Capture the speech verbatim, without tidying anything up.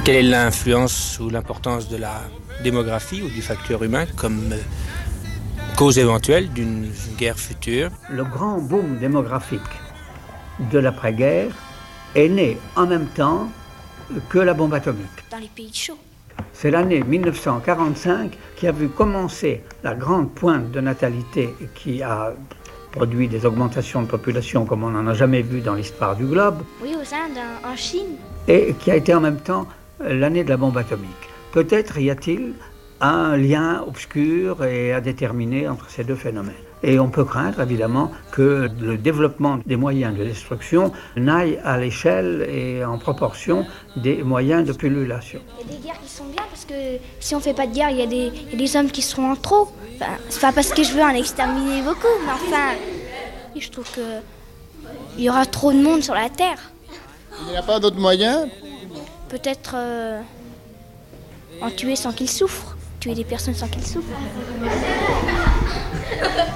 Quelle est l'influence ou l'importance de la démographie ou du facteur humain comme cause éventuelle d'une guerre future? Le grand boom démographique de l'après-guerre est né en même temps que la bombe atomique. Dans les pays chauds. C'est l'année mille neuf cent quarante-cinq qui a vu commencer la grande pointe de natalité qui a produit des augmentations de population comme on n'en a jamais vu dans l'histoire du globe. Oui, aux Indes, en Chine. Et qui a été en même temps l'année de la bombe atomique. Peut-être y a-t-il un lien obscur et à déterminer entre ces deux phénomènes. Et on peut craindre évidemment que le développement des moyens de destruction n'aille à l'échelle et en proportion des moyens de pullulation. Il y a des guerres qui sont bien parce que si on ne fait pas de guerre, il y a des, il y a des hommes qui seront en trop. Enfin, c'est pas parce que je veux en exterminer beaucoup, mais enfin, je trouve qu'il y aura trop de monde sur la Terre. Il n'y a pas d'autres moyens? Peut-être euh, en tuer sans qu'ils souffrent. Tuer des personnes sans qu'ils souffrent.